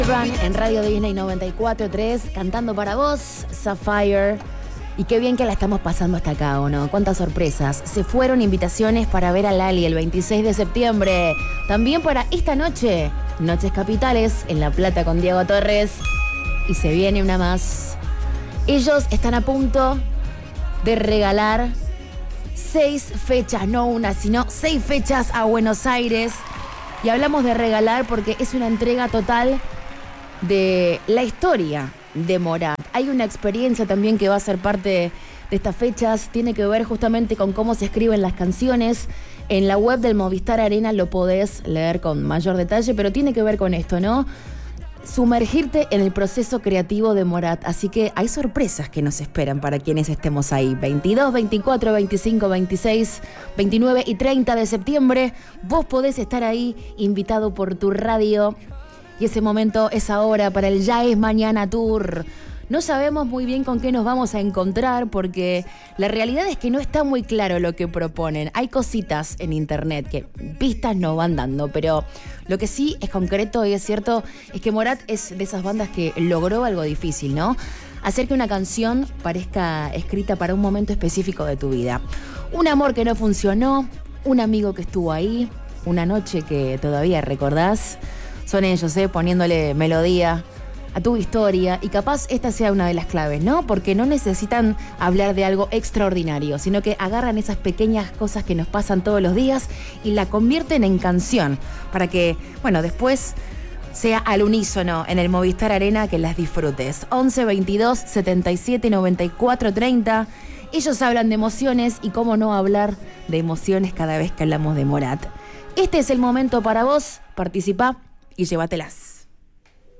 Run en Radio Disney 94.3, cantando para vos, Sapphire. Y qué bien que la estamos pasando hasta acá, ¿o no? Cuántas sorpresas. Se fueron invitaciones para ver a Lali el 26 de septiembre. También para esta noche, Noches Capitales, en La Plata con Diego Torres. Y se viene una más. Ellos están a punto de regalar 6 fechas, no una, sino 6 fechas a Buenos Aires. Y hablamos de regalar porque es una entrega total de la historia de Morat. Hay una experiencia también que va a ser parte de estas fechas, tiene que ver justamente con cómo se escriben las canciones. En la web del Movistar Arena lo podés leer con mayor detalle, pero tiene que ver con esto, ¿no? Sumergirte en el proceso creativo de Morat. Así que hay sorpresas que nos esperan para quienes estemos ahí. 22, 24, 25, 26, 29 y 30 de septiembre. Vos podés estar ahí, invitado por tu radio. Y ese momento es ahora para el Ya es Mañana Tour. No sabemos muy bien con qué nos vamos a encontrar porque la realidad es que no está muy claro lo que proponen. Hay cositas en internet que pistas nos van dando, pero lo que sí es concreto y es cierto es que Morat es de esas bandas que logró algo difícil, ¿no? Hacer que una canción parezca escrita para un momento específico de tu vida. Un amor que no funcionó, un amigo que estuvo ahí, una noche que todavía recordás. Son ellos, poniéndole melodía a tu historia, y capaz esta sea una de las claves, ¿no? Porque no necesitan hablar de algo extraordinario, sino que agarran esas pequeñas cosas que nos pasan todos los días y la convierten en canción, para que, bueno, después sea al unísono en el Movistar Arena que las disfrutes. 11 22 77 94 30. Ellos hablan de emociones y cómo no hablar de emociones cada vez que hablamos de Morat. Este es el momento para vos, participá y llévatelas.